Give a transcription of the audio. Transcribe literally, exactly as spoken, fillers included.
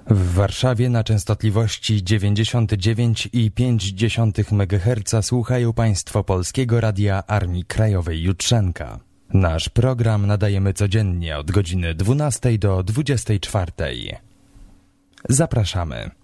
W Warszawie na częstotliwości dziewięćdziesiąt dziewięć i pięć dziesiątych megaherca słuchają Państwo Polskiego Radia Armii Krajowej Jutrzenka. Nasz program nadajemy codziennie od godziny dwunastej do dwudziestej czwartej. Zapraszamy.